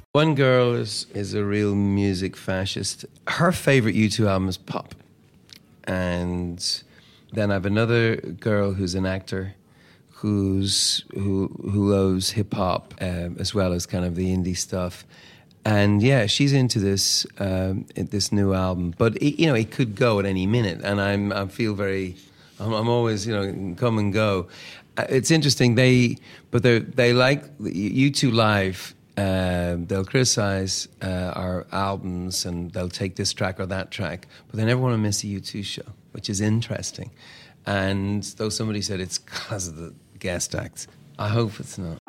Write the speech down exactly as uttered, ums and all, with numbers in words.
One girl is, is a real music fascist. Her favorite U two album is pop. And then I have another girl who's an actor who's who who loves hip hop um, as well as kind of the indie stuff. And yeah, she's into this um, this new album, but it, you know it could go at any minute, and I'm I feel very, I'm, I'm always you know come and go. Uh, It's interesting they, but they they like U two live. Uh, they'll criticize uh, our albums and they'll take this track or that track, but they never want to miss a U two show, which is interesting. And though somebody said it's because of the guest acts, I hope it's not.